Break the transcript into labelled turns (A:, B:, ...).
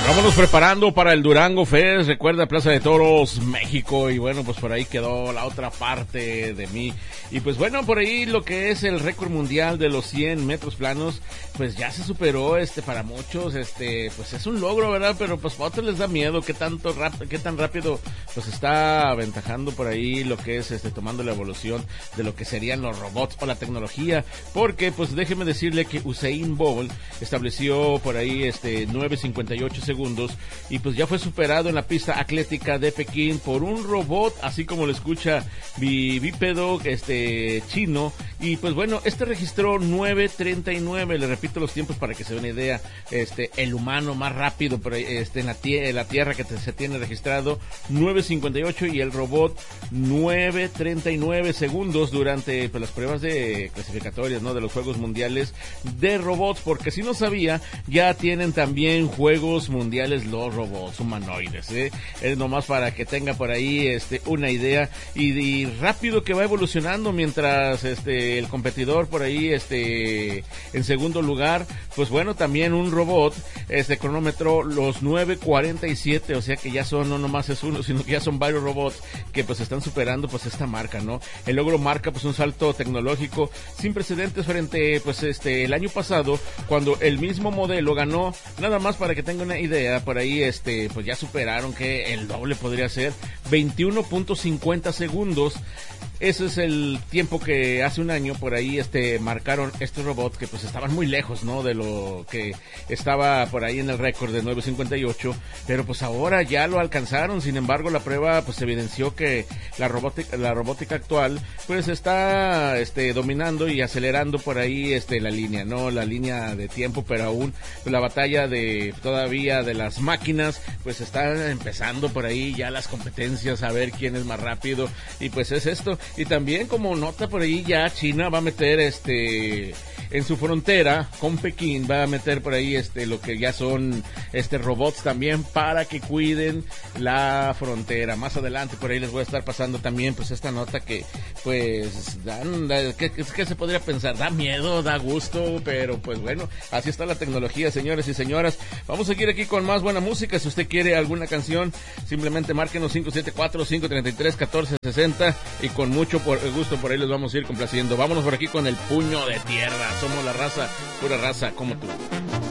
A: Vámonos preparando para el Durango Fest, recuerda Plaza de Toros, México, y bueno, pues por ahí quedó la otra parte de mí. Y pues bueno, por ahí lo que es el récord mundial de los 100 metros planos, pues ya se superó, para muchos, pues es un logro, ¿verdad? Pero pues para otros les da miedo, qué tan rápido, pues está aventajando por ahí lo que es, tomando la evolución de lo que serían los robots o la tecnología, porque pues déjeme decirle que Usain Bolt estableció por ahí, 9:58 segundos, y pues ya fue superado en la pista atlética de Pekín por un robot, así como lo escucha, bípedo, chino, y pues bueno, registró 9:39, le repito los tiempos para que se den una idea, el humano más rápido por ahí, en la tierra que se tiene registrado, 9:58, y el robot 9:39 segundos durante pues las pruebas de clasificatorias, ¿no?, de los Juegos Mundiales de Robots, porque si no sabía, ya tienen también Juegos Mundiales los robots humanoides, es nomás para que tenga por ahí una idea, y rápido que va evolucionando, mientras el competidor por ahí en segundo lugar, pues bueno, también un robot cronómetro los 9:47, o sea que ya son, no nomás es uno, sino que ya son varios robots que pues están superando pues esta marca, ¿no? El logro marca pues un salto tecnológico sin precedentes frente pues el año pasado, cuando el mismo modelo ganó, nada más para que tenga una idea, por ahí pues ya superaron, que el doble podría ser, 21.50 segundos. Ese es el tiempo que hace un año por ahí marcaron estos robots, que pues estaban muy lejos, ¿no?, de lo que estaba por ahí en el récord de 9:58, pero pues ahora ya lo alcanzaron. Sin embargo, la prueba pues evidenció que la robótica actual pues está dominando y acelerando por ahí la línea, ¿no?, la línea de tiempo, pero aún la batalla todavía de las máquinas pues está empezando por ahí ya las competencias, a ver quién es más rápido, y pues es esto. Y también, como nota por ahí, ya China va a meter en su frontera con Pekín, va a meter por ahí lo que ya son robots también para que cuiden la frontera. Más adelante por ahí les voy a estar pasando también pues esta nota que pues ¿qué se podría pensar? Da miedo, da gusto, pero pues bueno, así está la tecnología, señores y señoras. Vamos a seguir aquí con más buena música. Si usted quiere alguna canción, simplemente márquenos 574-533-1460, y con mucho gusto por ahí les vamos a ir complaciendo. Vámonos por aquí con el Puño de Tierra. Somos la raza, pura raza como tú.